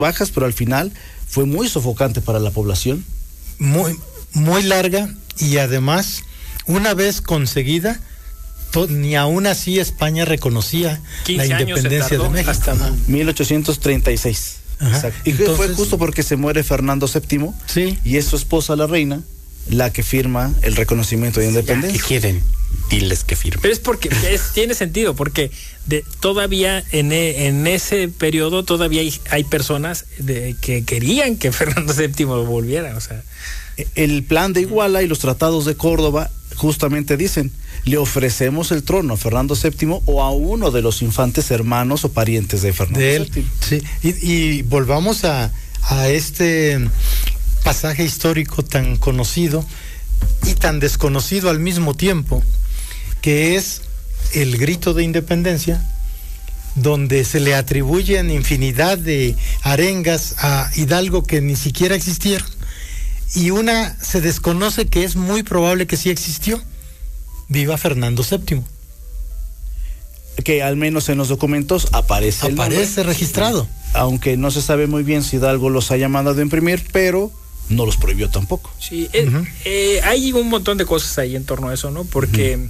bajas, pero al final fue muy sofocante para la población. Muy, muy larga, y además, una vez conseguida, ni aún así España reconocía la independencia de México. Hasta 1836. Ajá. Y entonces, fue justo porque se muere Fernando VII, sí, y es su esposa, la reina, la que firma el reconocimiento de independencia. ¿Qué quieren? Diles que firmen. Pero es porque tiene sentido, porque todavía en ese periodo todavía hay personas que querían que Fernando VII volviera, o sea. El plan de Iguala y los tratados de Córdoba justamente dicen: le ofrecemos el trono a Fernando VII o a uno de los infantes hermanos o parientes de Fernando VII. Sí, y volvamos a este pasaje histórico tan conocido y tan desconocido al mismo tiempo, que es el grito de independencia, donde se le atribuyen infinidad de arengas a Hidalgo que ni siquiera existieron, y una se desconoce que es muy probable que sí existió. Viva Fernando VII. Que al menos en los documentos aparece registrado. Aunque no se sabe muy bien si Hidalgo los haya mandado a imprimir, pero no los prohibió tampoco. Sí, hay un montón de cosas ahí en torno a eso, ¿no? Porque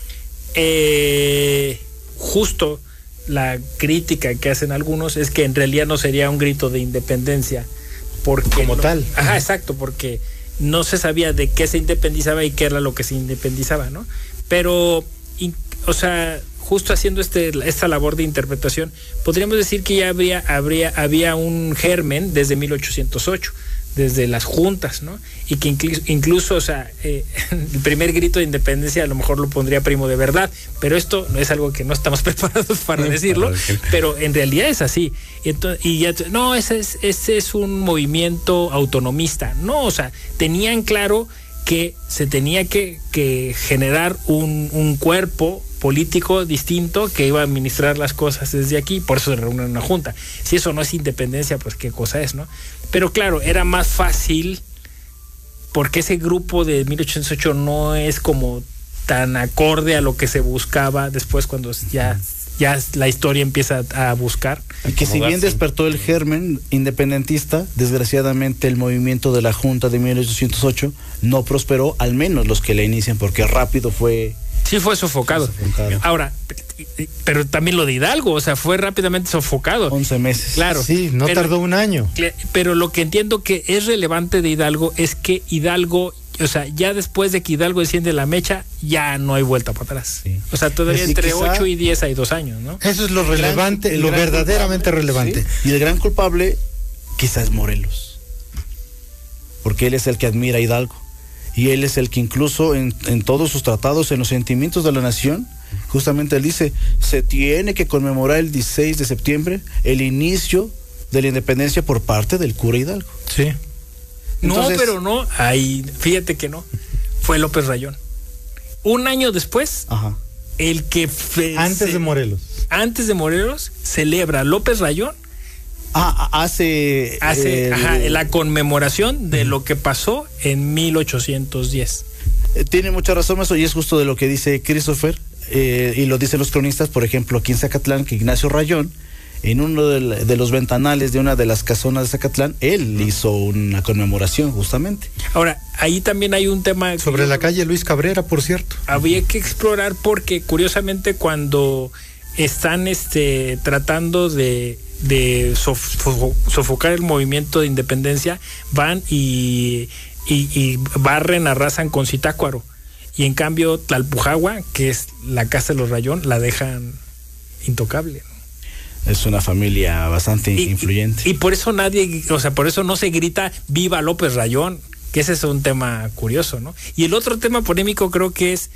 justo la crítica que hacen algunos es que en realidad no sería un grito de independencia, porque como tal. Ajá, exacto, porque no se sabía de qué se independizaba y qué era lo que se independizaba, ¿no? Pero, o sea, justo haciendo esta labor de interpretación, podríamos decir que ya había un germen desde 1808, desde las juntas, ¿no? Y que incluso, o sea, el primer grito de independencia a lo mejor lo pondría Primo de Verdad, pero esto no es algo que no estamos preparados para decirlo, pero en realidad es así. Ese es un movimiento autonomista. No, o sea, tenían claro que se tenía que generar un cuerpo político distinto que iba a administrar las cosas desde aquí, por eso se reúne en una junta. Si eso no es independencia, pues qué cosa es, ¿no? Pero claro, era más fácil porque ese grupo de 1808 no es como tan acorde a lo que se buscaba después cuando ya la historia empieza a buscar. Y que si bien despertó el germen independentista, desgraciadamente el movimiento de la Junta de 1808 no prosperó, al menos los que la inician, porque rápido fue... Sí, fue sofocado. Ahora, pero también lo de Hidalgo, o sea, fue rápidamente sofocado. 11 meses. Claro. Sí, tardó un año. Pero lo que entiendo que es relevante de Hidalgo es que Hidalgo, o sea, ya después de que Hidalgo enciende la mecha, ya no hay vuelta para atrás. Sí. O sea, todavía entre 8 y 10 hay 2 años, ¿no? Eso es lo relevante, lo verdaderamente relevante. Sí. Y el gran culpable quizás es Morelos, porque él es el que admira a Hidalgo. Y él es el que incluso en todos sus tratados, en los sentimientos de la nación, justamente él dice: se tiene que conmemorar el 16 de septiembre el inicio de la independencia por parte del cura Hidalgo. Sí. Entonces, no, pero no, fíjate que no, fue López Rayón. Un año después, el que... Antes de Morelos. Antes de Morelos, celebra López Rayón. Hace la conmemoración de lo que pasó en 1810. Tiene mucha razón eso, y es justo de lo que dice Christopher, y lo dicen los cronistas. Por ejemplo, aquí en Zacatlán, que Ignacio Rayón, en uno de los ventanales de una de las casonas de Zacatlán, él hizo una conmemoración justamente. Ahora, ahí también hay un tema... Sobre la calle Luis Cabrera, por cierto. Había que explorar porque, curiosamente, cuando están tratando de sofocar el movimiento de independencia, van y barren, arrasan con Zitácuaro, y en cambio Tlalpujahua, que es la casa de los Rayón, la dejan intocable, ¿no? Es una familia bastante influyente. Y por eso por eso no se grita viva López Rayón, que ese es un tema curioso, ¿no? Y el otro tema polémico creo que es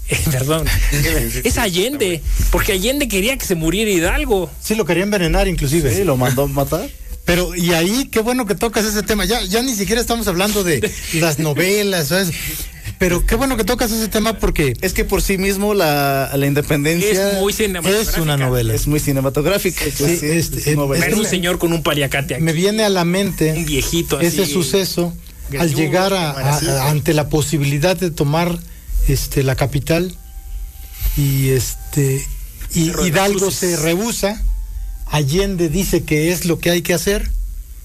es Allende, porque Allende quería que se muriera Hidalgo. Sí, lo quería envenenar inclusive. Sí, lo mandó matar. Pero, y ahí, qué bueno que tocas ese tema. Ya ni siquiera estamos hablando de las novelas, ¿sabes? Pero qué bueno que tocas ese tema, porque es que por sí mismo la independencia es muy cinematográfica. Es una novela. Es muy cinematográfica. Sí, es un señor con un paliacate aquí. Me viene a la mente un viejito así, ese suceso al llegar ante la posibilidad de tomar la capital, y Hidalgo se rehúsa. Allende dice que es lo que hay que hacer,